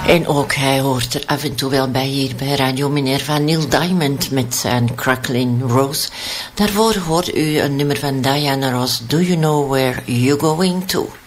En ook hij hoort er af en toe wel bij hier bij Radio Minerva. Neil Diamond met zijn Crackling Rose. Daarvoor hoort u een nummer van Diana Ross. Do you know where you're going to?